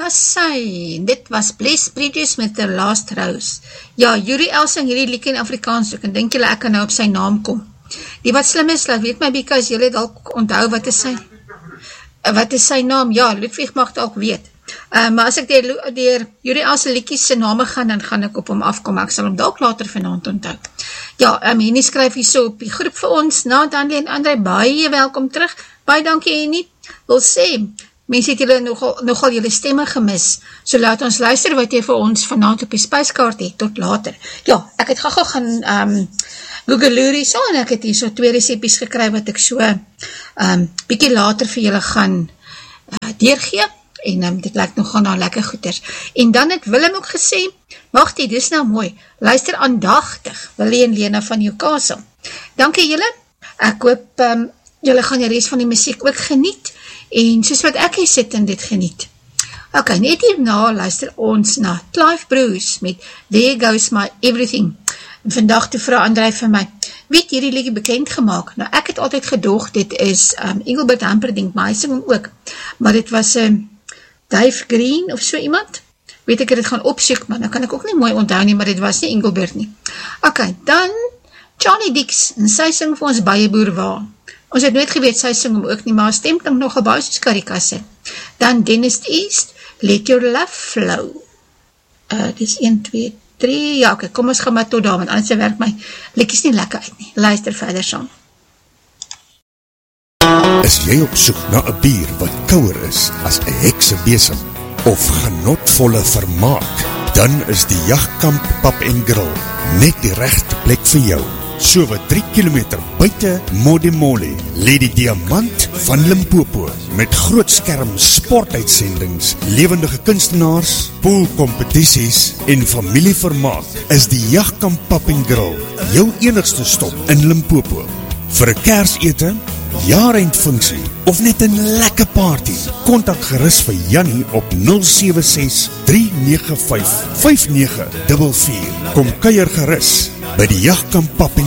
was sy? Dit was Bless Bridges met The Last Rose. Ja, Yuri El sing hierdie liedjie in Afrikaans ook, en dink julle ek kan nou op sy naam kom. Die wat slim is, laat weet my, because julle dalk onthou wat is sy naam? Ja, Ludwig mag dalk weet. Maar as ek deur Yuri El se liedjies se name gaan, dan gaan ek op hom afkom, ek sal hom dalk later vanaand onthou. Ja, Henny skryf hier so op die groep vir ons, Daniel en André, baie welkom terug, baie dankie Henny, wil sê, mense het julle nogal julle stemme gemis, so laat ons luister wat jy vir ons vanaand op die spyskaart het, tot later. Ja, ek het gauw gaan Google so, en ek het hier so 2 resepies gekry, wat ek so bietjie later vir julle gaan deurgee, en dit lyk nog na lekker goeders. En dan het Willem ook gesê, wagtie, dis nou mooi, luister aandagtig, Willie en Lena van Newcastle. Dankie julle, ek hoop julle gaan die rest van die musiek ook geniet, en soos wat ek hier sit en dit geniet. Ok, net hierna luister ons na Clive Bruce met There Goes My Everything. En vandag toe vrou André vir my, weet hierdie liedjie bekend gemaak? Nou ek het altyd gedoog, dit is Engelbert Humperdinck, maar hy sing hom ook, maar dit was Dave Green of so iemand, weet ek het gaan opsoek, maar nou kan ek ook nie mooi onthou nie, maar dit was nie Engelbert nie. Ok, dan Charlie Dix, en sy sing vir ons Baie Boerwa. Ons het nooit geweet, sy sing hom ook nie, maar stem klink nogal baie soos Karikasse. Dan Dennis East, Let Your Love Flow. Dis 1, 2, 3, ja, ok, kom ons gaan maar tot daar, want anders werk my liedjies nie lekker uit nie. Luister verder saam. Is jy op soek na 'n bier wat kouer is as 'n heksebesem of genotvolle vermaak, dan is die Jagkamp Pub en Grill net die regte plek vir jou. So wat 3 kilometer buite Modimolle lê die Diamant van Limpopo met groot skerm sportuitsendings, lewendige kunstenaars, poolkompetisies en familievermaak is die Jagkamp Pub en Grill jou enigste stop in Limpopo. Vir 'n Kersete, jaarendfunksie of net 'n lekker party, kontak gerus vir Jannie op 076 395 5944. Kom kuier gerus by die Jagkamp Pub en